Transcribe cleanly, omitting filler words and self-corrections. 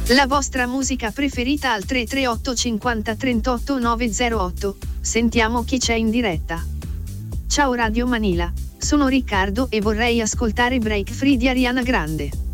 La vostra musica preferita al 338 50 38 908. Sentiamo chi c'è in diretta. Ciao Radio Manila, sono Riccardo e vorrei ascoltare Break Free di Ariana Grande.